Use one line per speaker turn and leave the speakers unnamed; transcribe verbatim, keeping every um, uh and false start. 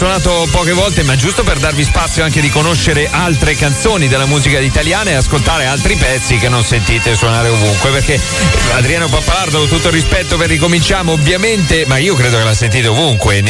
suonato poche volte, ma giusto per darvi spazio anche di conoscere altre canzoni della musica italiana e ascoltare altri pezzi che non sentite suonare ovunque, perché Adriano Pappalardo, tutto il rispetto per Ricominciamo ovviamente, ma io credo che la sentite ovunque,